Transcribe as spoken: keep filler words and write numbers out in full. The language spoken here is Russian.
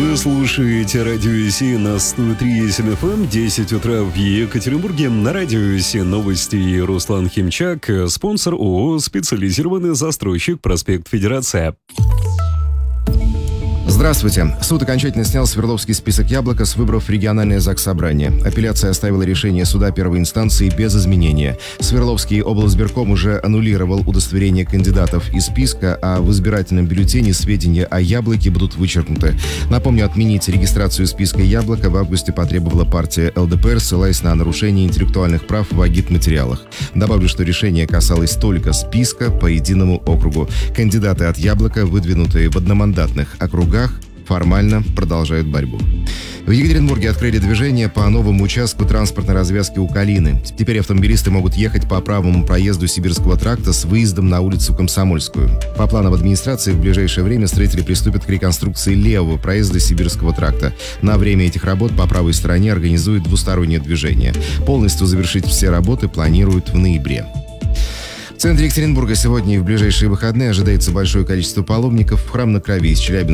Вы слушаете Радио СИ на сто три и семь эф эм, десять утра в Екатеринбурге. На Радио СИ новости. Руслан Химчак, спонсор ООО «Специализированный застройщик», проспект Федерация. Здравствуйте. Суд окончательно снял Свердловский список «Яблоко» с выборов в региональное заксобрание. Апелляция оставила решение суда первой инстанции без изменения. Свердловский облсбирком уже аннулировал удостоверение кандидатов из списка, а в избирательном бюллетене сведения о «Яблоке» будут вычеркнуты. Напомню, отменить регистрацию списка «Яблоко» в августе потребовала партия эл дэ пэ эр, ссылаясь на нарушение интеллектуальных прав в агитматериалах. Добавлю, что решение касалось только списка по единому округу. Кандидаты от «Яблока», выдвинутые в одномандатных округах, формально продолжают борьбу. В Екатеринбурге открыли движение по новому участку транспортной развязки у Калины. Теперь автомобилисты могут ехать по правому проезду Сибирского тракта с выездом на улицу Комсомольскую. По планам администрации в ближайшее время строители приступят к реконструкции левого проезда Сибирского тракта. На время этих работ по правой стороне организуют двустороннее движение. Полностью завершить все работы планируют в ноябре. В центре Екатеринбурга сегодня и в ближайшие выходные ожидается большое количество паломников в храм на Крови из Челябинска.